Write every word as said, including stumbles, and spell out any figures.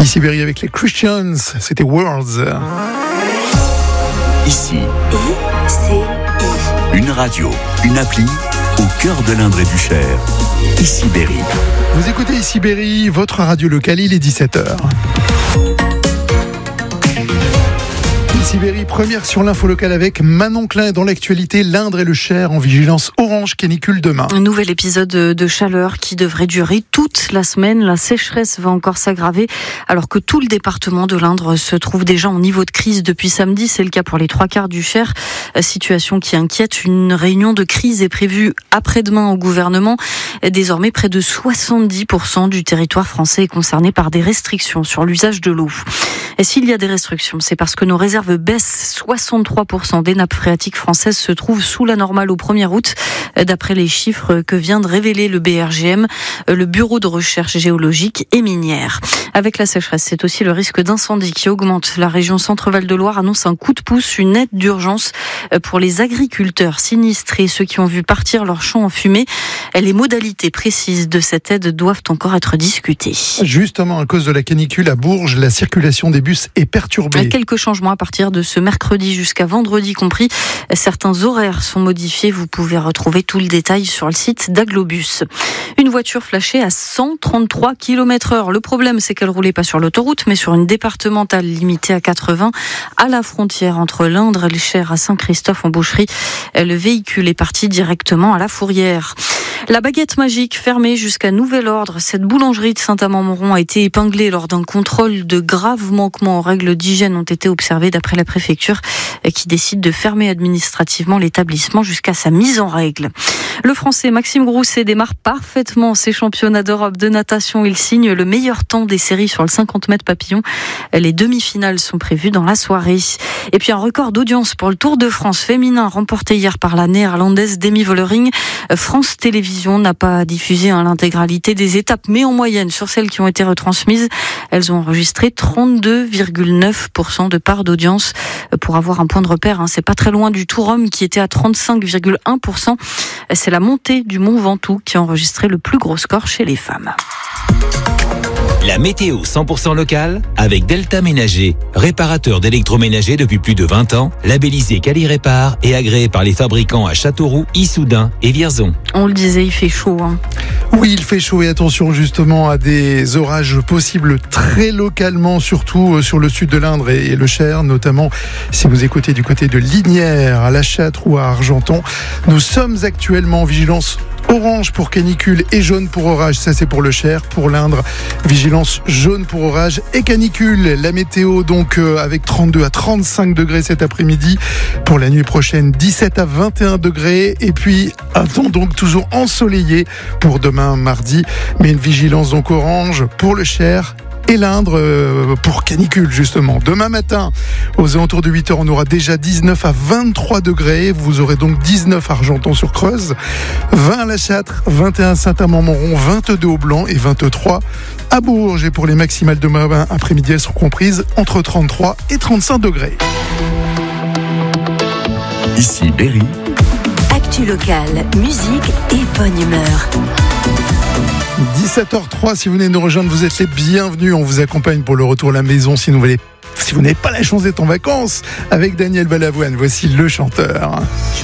Ici Berry avec les Christians, c'était Worlds. Ici, I C I. une radio, une appli au cœur de l'Indre et du Cher. Ici Berry. Vous écoutez Ici Berry, votre radio locale, il est dix-sept heures. Ici Berry, première sur l'info locale avec Manon Klein. Dans l'actualité, l'Indre et le Cher en vigilance orange canicule demain. Un nouvel épisode de chaleur qui devrait durer toute la semaine. La sécheresse va encore s'aggraver alors que tout le département de l'Indre se trouve déjà en niveau de crise depuis samedi. C'est le cas pour les trois quarts du Cher. Situation qui inquiète. Une réunion de crise est prévue après-demain au gouvernement. Désormais, près de soixante-dix pour cent du territoire français est concerné par des restrictions sur l'usage de l'eau. Et s'il y a des restrictions, c'est parce que nos réserves baissent. soixante-trois pour cent des nappes phréatiques françaises se trouvent sous la normale au premier août, d'après les chiffres que vient de révéler le B R G M, le Bureau de recherche géologique et minière. Avec la sécheresse, c'est aussi le risque d'incendie qui augmente. La région Centre-Val de Loire annonce un coup de pouce, une aide d'urgence pour les agriculteurs sinistrés, ceux qui ont vu partir leurs champs en fumée. Les modalités précises de cette aide doivent encore être discutées. Justement, à cause de la canicule à Bourges, la circulation des bus est perturbée. Quelques changements à partir de ce mercredi jusqu'à vendredi compris. Certains horaires sont modifiés. Vous pouvez retrouver tout le détail sur le site d'Aglobus. Une voiture flashée à cent trente-trois kilomètres heure. Le problème, c'est qu'elle roulait pas sur l'autoroute, mais sur une départementale limitée à quatre-vingts à la frontière entre l'Indre et le Cher à Saint-Christophe en Boucherie. Le véhicule est parti directement à la Fourrière. La baguette magique fermée jusqu'à nouvel ordre. Cette boulangerie de Saint-Amand-Montrond a été épinglée lors d'un contrôle. De graves manquements aux règles d'hygiène ont été observés d'après la préfecture qui décide de fermer administrativement l'établissement jusqu'à sa mise en règle. Le Français Maxime Grousset démarre parfaitement ses championnats d'Europe de natation. Il signe le meilleur temps des séries sur le cinquante mètres papillon. Les demi-finales sont prévues dans la soirée. Et puis un record d'audience pour le Tour de France féminin remporté hier par la néerlandaise Demi Vollering. France Télévisions n'a pas diffusé hein, l'intégralité des étapes, mais en moyenne, sur celles qui ont été retransmises, elles ont enregistré trente-deux virgule neuf pour cent de part d'audience. Pour avoir un point de repère, hein, c'est pas très loin du Tour Homme qui était à trente-cinq virgule un pour cent. C'est la montée du Mont Ventoux qui a enregistré le plus gros score chez les femmes. La météo cent pour cent locale avec Delta Ménager, réparateur d'électroménager depuis plus de vingt ans, labellisé Quali-Répar et agréé par les fabricants à Châteauroux, Issoudun et Vierzon. On le disait, il fait chaud. Hein. Oui, il fait chaud et attention justement à des orages possibles très localement, surtout sur le sud de l'Indre et le Cher, notamment si vous écoutez du côté de Lignières, à La Châtre ou à Argenton. Nous sommes actuellement en vigilance orange pour canicule et jaune pour orage, ça c'est pour le Cher. Pour l'Indre, vigilance jaune pour orage et canicule. La météo donc euh, avec trente-deux à trente-cinq degrés cet après-midi. Pour la nuit prochaine, dix-sept à vingt et un degrés. Et puis un temps donc toujours ensoleillé pour demain mardi. Mais une vigilance donc orange pour le Cher et l'Indre euh, pour canicule justement. Demain matin, aux alentours de huit heures, on aura déjà dix-neuf à vingt-trois degrés. Vous aurez donc dix-neuf à Argenton-sur-Creuse, vingt à La Châtre, vingt et un à Saint-Amand-Montrond, vingt-deux au Blanc et vingt-trois à Bourges. Et pour les maximales de demain après-midi, elles seront comprises entre trente-trois et trente-cinq degrés. Ici Berry. Actu locale, musique et bonne humeur. dix-sept heures trois, si vous venez de nous rejoindre, vous êtes les bienvenus. On vous accompagne pour le retour à la maison si, nous voulez, si vous n'avez pas la chance d'être en vacances avec Daniel Balavoine. Voici le chanteur.